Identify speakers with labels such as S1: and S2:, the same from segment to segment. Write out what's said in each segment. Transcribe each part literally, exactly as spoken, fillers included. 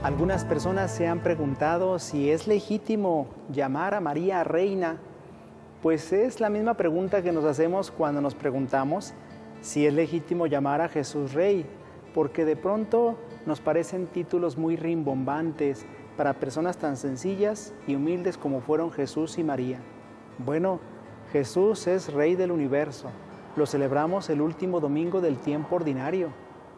S1: Algunas personas se han preguntado si es legítimo llamar a María reina. Pues es la misma pregunta que nos hacemos cuando nos preguntamos si es legítimo llamar a Jesús rey, porque de pronto nos parecen títulos muy rimbombantes para personas tan sencillas y humildes como fueron Jesús y María. Bueno, Jesús es Rey del universo. Lo celebramos el último domingo del tiempo ordinario.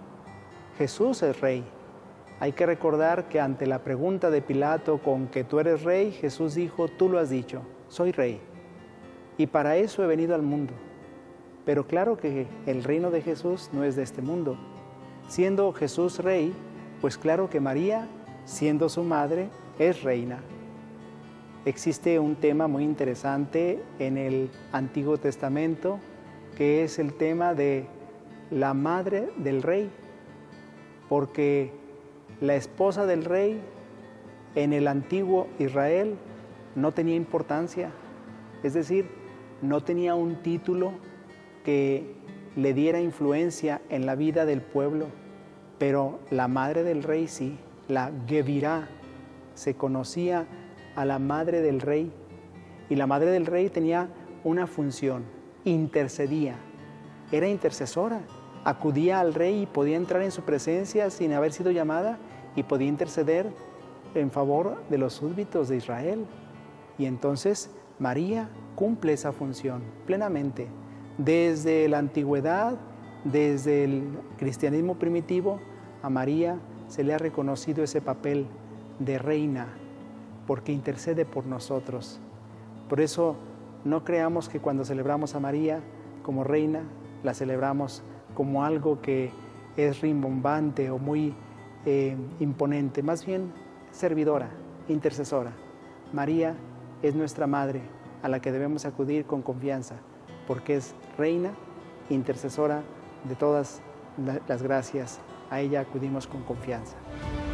S1: Jesús es Rey. Hay que recordar que ante la pregunta de Pilato con que tú eres Rey, Jesús dijo, tú lo has dicho, soy Rey. Y para eso he venido al mundo. Pero claro que el reino de Jesús no es de este mundo. Siendo Jesús Rey, pues claro que María, siendo su madre, es reina. Existe un tema muy interesante en el Antiguo Testamento, que es el tema de la madre del rey, porque la esposa del rey en el antiguo Israel no tenía importancia, es decir, no tenía un título que le diera influencia en la vida del pueblo, pero la madre del rey sí, la Gevirá, se conocía a la madre del rey, y la madre del rey tenía una función, intercedía, era intercesora, acudía al rey y podía entrar en su presencia sin haber sido llamada y podía interceder en favor de los súbditos de Israel. Y entonces María cumple esa función plenamente. Desde la antigüedad, desde el cristianismo primitivo, a María se le ha reconocido ese papel de reina, porque intercede por nosotros. Por eso no creamos que cuando celebramos a María como reina, la celebramos como algo que es rimbombante o muy eh, imponente, más bien servidora, intercesora. María es nuestra madre a la que debemos acudir con confianza, porque es reina, intercesora de todas las gracias. A ella acudimos con confianza.